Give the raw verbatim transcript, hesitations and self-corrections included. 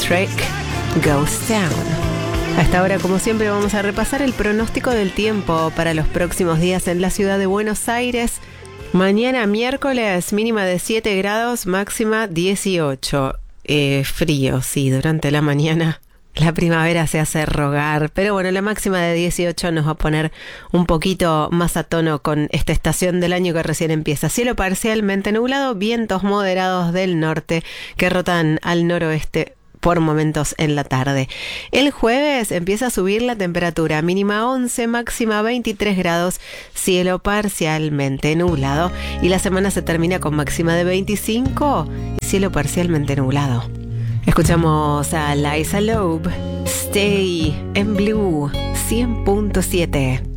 Trick Goes Down. A esta hora, como siempre, vamos a repasar el pronóstico del tiempo para los próximos días en la ciudad de Buenos Aires. Mañana miércoles, mínima de siete grados, máxima dieciocho. Eh, frío, sí, durante la mañana. La primavera se hace rogar, pero bueno, la máxima de dieciocho nos va a poner un poquito más a tono con esta estación del año que recién empieza. Cielo parcialmente nublado, vientos moderados del norte que rotan al noroeste por momentos en la tarde. El jueves empieza a subir la temperatura, mínima once, máxima veintitrés grados, cielo parcialmente nublado. Y la semana se termina con máxima de veinticinco y cielo parcialmente nublado. Escuchamos a Liza Loeb, Stay en Blue cien punto siete.